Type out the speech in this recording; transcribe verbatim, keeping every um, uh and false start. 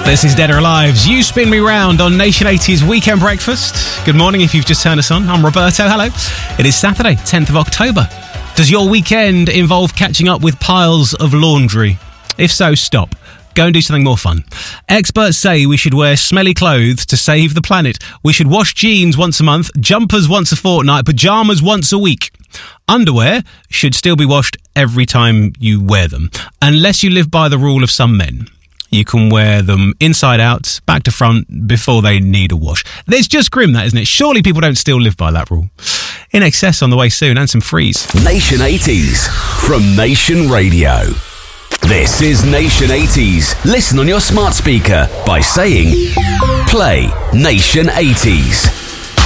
This is Dead or Alive's You Spin Me Round on Nation eighties Weekend Breakfast. Good morning if you've just turned us on. I'm Roberto, hello. It is Saturday, tenth of October. Does your weekend involve catching up with piles of laundry? If so, stop. Go and do something more fun. Experts say we should wear smelly clothes to save the planet. We should wash jeans once a month, jumpers once a fortnight, pyjamas once a week. Underwear should still be washed every time you wear them, unless you live by the rule of some men. You can wear them inside out, back to front, before they need a wash. It's just grim, that, isn't it? Surely people don't still live by that rule. In Excess on the way soon, and some Freeze. Nation eighties from Nation Radio. This is Nation eighties. Listen on your smart speaker by saying, play Nation eighties.